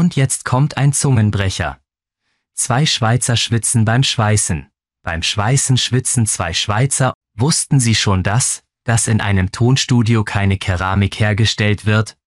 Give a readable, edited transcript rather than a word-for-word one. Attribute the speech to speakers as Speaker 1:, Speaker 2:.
Speaker 1: Und jetzt kommt ein Zungenbrecher. 2 Schweizer schwitzen beim Schweißen. Beim Schweißen schwitzen 2 Schweizer. Wussten Sie schon dass in einem Tonstudio keine Keramik hergestellt wird,